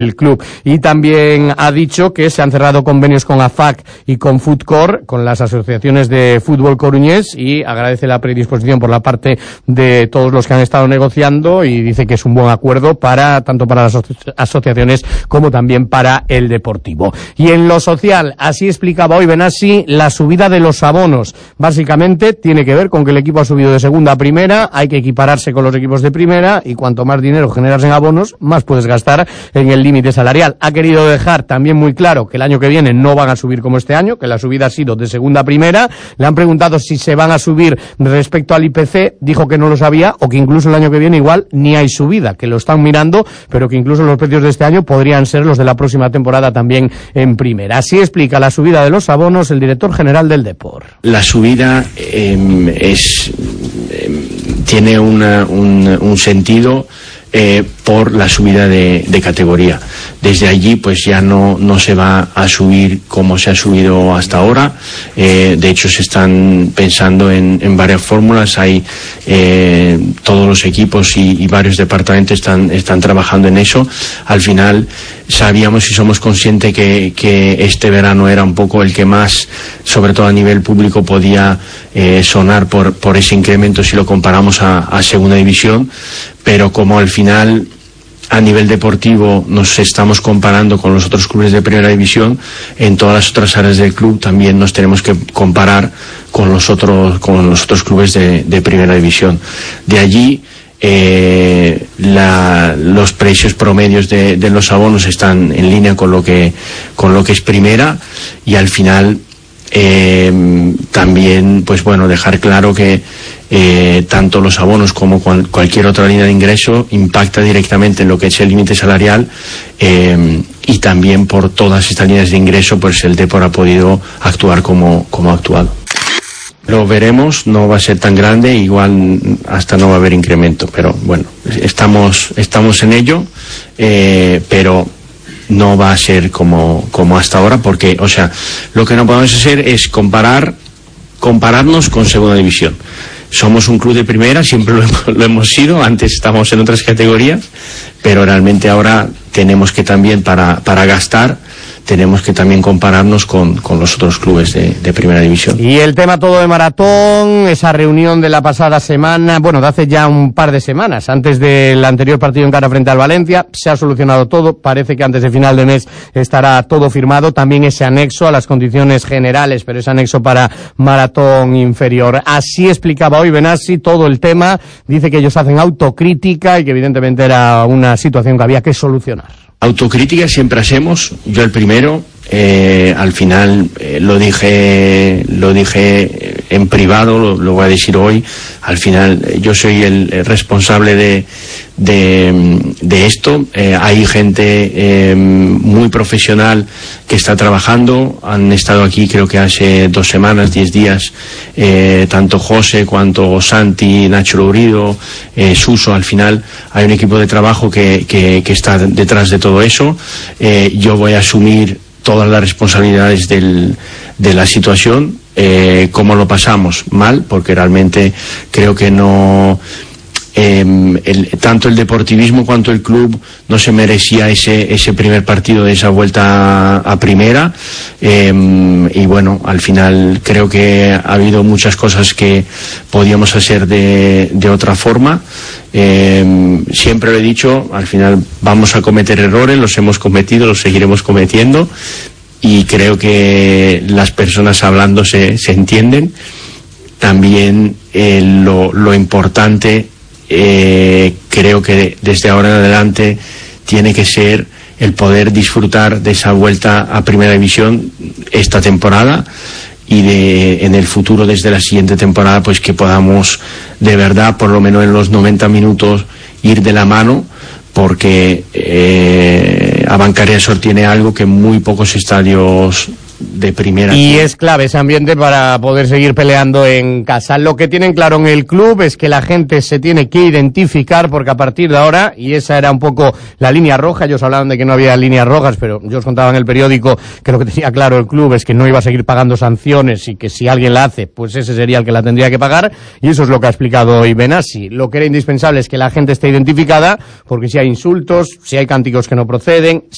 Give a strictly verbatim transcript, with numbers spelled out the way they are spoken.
del club. Y también ha dicho que se han cerrado convenios con A F A C y con Footcore, con las asociaciones de fútbol coruñés, y agradece la predisposición por la parte de todos los que han estado negociando y dice que es un buen acuerdo para tanto para las aso- asociaciones como también para el deportivo. Y en lo social, así explicaba hoy Benassi la subida de los abonos. Básicamente tiene que ver con que el equipo ha subido de segunda a primera, hay que equipararse con los equipos de primera y cuanto más dinero generas en abonos, más puedes gastar en el límite salarial. Ha querido dejar también muy claro que el año que viene no van a subir como este año, que la subida ha sido de segunda a primera. Le han preguntado si se van a subir respecto al I P C, dijo que no lo sabía, o que incluso el año que viene igual ni hay subida, que lo están mirando, pero que incluso los precios de este año podrían ser los de la próxima temporada también en primera. Así explica la subida de los abonos el director general del Depor. La subida eh, es eh, tiene una, un, un sentido eh, por la subida de, de categoría. Desde allí pues ya no, no se va a subir como se ha subido hasta ahora. Eh, de hecho se están pensando en, en varias fórmulas. Hay eh, todos los equipos y, y varios departamentos están, están trabajando en eso. Al final sabíamos y somos conscientes que, que este verano era un poco el que más, sobre todo a nivel público, podía eh, sonar por, por ese incremento si lo comparamos a, a segunda división, pero como al final a nivel deportivo nos estamos comparando con los otros clubes de primera división, en todas las otras áreas del club también nos tenemos que comparar con los otros, con los otros clubes de, de primera división. De allí Eh, la, los precios promedios de, de los abonos están en línea con lo que con lo que es primera, y al final eh, también pues bueno dejar claro que eh, tanto los abonos como cual, cualquier otra línea de ingreso impacta directamente en lo que es el límite salarial, eh, y también por todas estas líneas de ingreso pues el Depor ha podido actuar como, como ha actuado. Lo veremos, no va a ser tan grande, igual hasta no va a haber incremento, pero bueno, estamos estamos en ello, eh, pero no va a ser como como hasta ahora, porque, o sea, lo que no podemos hacer es comparar compararnos con segunda división. Somos un club de primera, siempre lo hemos, lo hemos sido, antes estábamos en otras categorías, pero realmente ahora tenemos que también para para gastar tenemos que también compararnos con, con los otros clubes de, de primera división. Y el tema todo de maratón, esa reunión de la pasada semana, bueno, de hace ya un par de semanas, antes del anterior partido en cara frente al Valencia, se ha solucionado todo, parece que antes de final de mes estará todo firmado, también ese anexo a las condiciones generales, pero ese anexo para maratón inferior. Así explicaba hoy Benassi todo el tema, dice que ellos hacen autocrítica y que evidentemente era una situación que había que solucionar. Autocrítica siempre hacemos, yo el primero, eh, al final eh, lo dije lo dije en privado, lo, lo voy a decir hoy, al final eh, yo soy el, el responsable de de, de esto, eh, hay gente eh, muy profesional que está trabajando, han estado aquí creo que hace dos semanas, diez días, eh, tanto José cuanto Santi, Nacho Lourido, eh, Suso, al final hay un equipo de trabajo que, que, que está detrás de todo eso. Eh, yo voy a asumir todas las responsabilidades del, de la situación. Eh, ¿Cómo lo pasamos? Mal, porque realmente creo que no... Eh, el, tanto el deportivismo cuanto el club no se merecía ese ese primer partido de esa vuelta a, a primera, eh, y bueno, al final creo que ha habido muchas cosas que podíamos hacer de, de otra forma. Eh, siempre lo he dicho, al final vamos a cometer errores, los hemos cometido, los seguiremos cometiendo, y creo que las personas hablando se, se entienden. También eh, lo, lo importante, Eh, creo que desde ahora en adelante tiene que ser el poder disfrutar de esa vuelta a primera división esta temporada, y de en el futuro, desde la siguiente temporada, pues que podamos de verdad, por lo menos en los noventa minutos, ir de la mano, porque eh, Abancaria Sor tiene algo que muy pocos estadios de primera. Y es clave ese ambiente para poder seguir peleando en casa. Lo que tienen claro en el club es que la gente se tiene que identificar, porque a partir de ahora, y esa era un poco la línea roja, ellos hablaban de que no había líneas rojas, pero yo os contaba en el periódico que lo que tenía claro el club es que no iba a seguir pagando sanciones, y que si alguien la hace, pues ese sería el que la tendría que pagar, y eso es lo que ha explicado hoy Benassi. Lo que era indispensable es que la gente esté identificada, porque si hay insultos, si hay cánticos que no proceden,